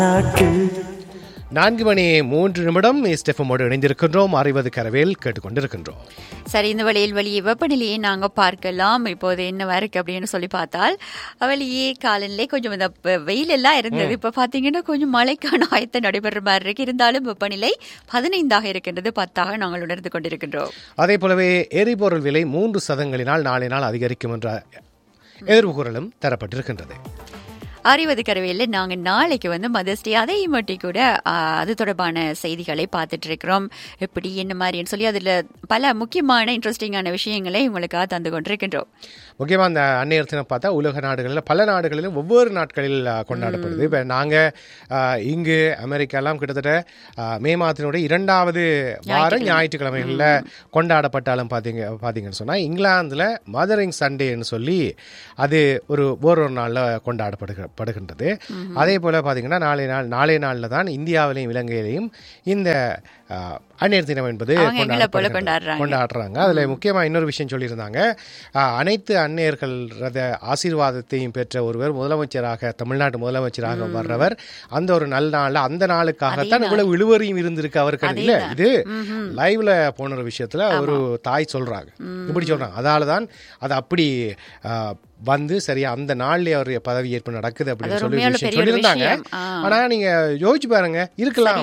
4:03 ஸ்டெஃபமோடு இணைந்திருக்கின்றோம். 60 கரவேல் கேட்டுக்கொண்டிருக்கின்றோம். சரி, இந்த வழியில் வெளியே வெப்பநிலையை நாங்கள் பார்க்கலாம். இப்போது என்னவா இருக்கு அப்படின்னு சொல்லி பார்த்தால், வெளியே காலையிலே கொஞ்சம் இந்த வெயில் எல்லாம் இருந்தது. இப்ப பாத்தீங்கன்னா கொஞ்சம் மழைக்கான ஆயத்த நடைபெற மாதிரி இருக்கு. இருந்தாலும் வெப்பநிலை 15 இருக்கின்றது, 10 நாங்கள் உணர்ந்து கொண்டிருக்கின்றோம். அதே போலவே எரிபொருள் விலை 3% நாளை நாள் அதிகரிக்கும் என்ற எதிர்வுகூறலும் தரப்பட்டிருக்கின்றது. 60 கரவையில் நாங்கள் நாளைக்கு மதர்ஸ் டே, அதை மட்டி கூட அது தொடர்பான செய்திகளை பார்த்துட்டு இருக்கிறோம். எப்படி என்ன மாதிரின்னு சொல்லி அதில் பல முக்கியமான இன்ட்ரெஸ்டிங்கான விஷயங்களை உங்களுக்காக தந்து கொண்டிருக்கின்றோம். முக்கியமாக அந்த அன்னையர் தினம் பார்த்தா உலக நாடுகளில் பல நாடுகளிலும் ஒவ்வொரு நாட்களில் கொண்டாடப்படுது. இப்போ நாங்கள் இங்கு அமெரிக்காலாம் கிட்டத்தட்ட மே மாதத்தினுடைய 2வது வாரம் ஞாயிற்றுக்கிழமைகளில் கொண்டாடப்பட்டாலும் பார்த்தீங்கன்னு சொன்னால், இங்கிலாந்தில் மதரிங் சண்டேன்னு சொல்லி அது ஒரு நாளில் கொண்டாடப்படுகின்றது. அதே போல் பார்த்தீங்கன்னா நாளை நாளில் தான் இந்தியாவிலையும் இலங்கையிலையும் இந்த அன்னையர் தினம் என்பது கொண்டாடுறாங்க. அதில் முக்கியமாக இன்னொரு விஷயம் சொல்லியிருந்தாங்க. அனைத்து அன்னையர்கள் ஆசீர்வாதத்தையும் பெற்ற ஒருவர் முதலமைச்சராக, தமிழ்நாட்டு முதலமைச்சராக வர்றவர் அந்த ஒரு நல்ல நாளில், அந்த நாளுக்காகத்தான் இவ்வளவு இழுவரியும் இருந்திருக்கு அவருக்கு. இல்லை, இது லைவ்ல போன ஒரு விஷயத்துல ஒரு தாய் சொல்றாங்க, இப்படி சொல்றாங்க. அதால தான் அது அப்படி சரியா அந்த நாள்லயே அவர் பதவி ஏற்பு நடக்குது அப்படின்னு சொல்லி சொல்லியிருந்தாங்க. ஆனா நீங்க யோசிச்சு பாருங்க, இருக்கலாம்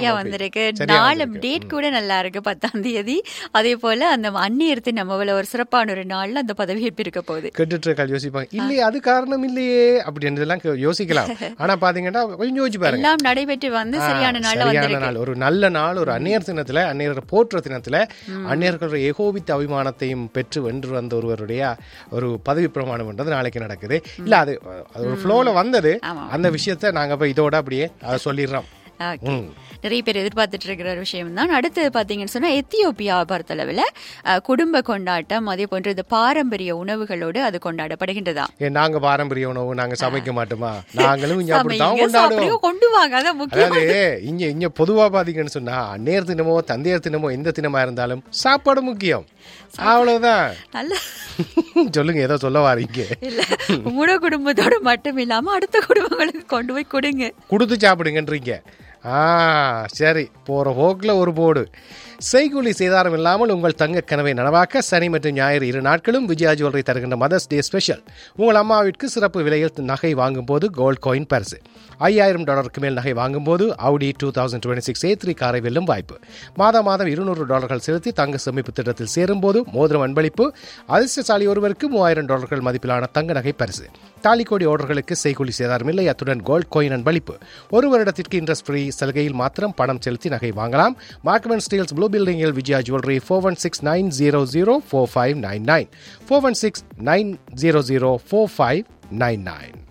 டேட் கூட நல்லா இருக்கு, 10ஆம் தேதி. அதே போல அந்த அந்நியர்த்து நம்ம ஒரு சிறப்பான ஒரு நாள்ல அந்த பதவி ஏற்பு இருக்க போகுது. கேட்டுட்டு யோசிப்பாங்க, இல்லையே அது காரணம் இல்லையே அப்படின்றதெல்லாம் யோசிக்கலாம். ஆனா பாத்தீங்கன்னா கொஞ்சம் யோசிச்சு பாருங்க, எல்லாம் நடைபெற்று சரியான நாள், ஒரு நல்ல நாள், ஒரு அந்நியர் தினத்துல, அந்நியர் போற்ற தினத்துல அந்நியர்களுடைய ஏகோபித்த அபிமானத்தையும் பெற்று வென்று வந்த ஒருவருடைய ஒரு பதவி பிரமாணம் என்றது நாளைக்கு நடக்குது. இல்ல அது ஒரு ஃப்ளோல வந்தது. அந்த விஷயத்தை நாங்க போய் இதோட அப்படியே அதை சொல்லிடுறோம். நிறைய பேர் எதிர்பார்த்துட்டு இருக்கிற ஒரு விஷயம் தான். அடுத்து பாத்தீங்கன்னு சொன்னா, எத்தியோப்பியாவை பொறுத்தளவுல குடும்ப கொண்டாட்டம், அதே போன்று இந்த பாரம்பரிய உணவுகளோடு அது கொண்டாடப்படுகின்றதா. நாங்க பாரம்பரிய உணவு நாங்க சமைக்க மாட்டோமா, நாங்களும் கொண்டு வாங்க. அதாவது இங்க பொதுவா பாத்தீங்கன்னு சொன்னா, அந்நியர் தினமோ தந்தையர் தினமோ எந்த தினமா இருந்தாலும் சாப்பாடு முக்கியம், அவ்வளவுதான். சொல்லுங்க, ஏதோ சொல்ல வாரீங்க. இல்ல, உங்களோட குடும்பத்தோட மட்டும் இல்லாம அடுத்த குடும்பங்களுக்கு கொண்டு போய் கொடுத்து சாப்பிடுங்கன்றீங்க. சரி, போற போக்குல ஒரு போடு. செய்கூலி சேதாரம் இல்லாமல் உங்கள் தங்க கனவை நனவாக்க சனி மற்றும் ஞாயிறு 2 நாட்களும் விஜயா ஜுவல்லரி தருகின்ற மதர்ஸ் டே ஸ்பெஷல். உங்கள் அம்மாவிற்கு சிறப்பு விலையில் நகை வாங்கும் போது கோல்ட் காயின் பரிசு. $5000 மேல் நகை வாங்கும் போது Audi 2026 A3 காரை வெல்லும் வாய்ப்பு. மாதம் $200 செலுத்தி தங்க சேமிப்பு திட்டத்தில் சேரும் போது மோதிரம் அன்பளிப்பு. அதிர்ஷ்டசாலி ஒருவருக்கு $3000 மதிப்பிலான தங்க நகை பரிசு. தாலிக்கோடி ஆர்டர்களுக்கு செய்கூலி சேதாரம் இல்லை, அத்துடன் கோல்ட் காயின் அன்பளிப்பு. 1 வருடத்திற்கு இன்ட்ரெஸ்ட் ஃப்ரீ சலுகையில் மாத்திரம் பணம் செலுத்தி நகை வாங்கலாம். மார்க்மென் ஸ்டீல்ஸ் ப்ளூ பில்டிங்கில் விஜயா ஜுவல்லரி 4169004599 4169004599.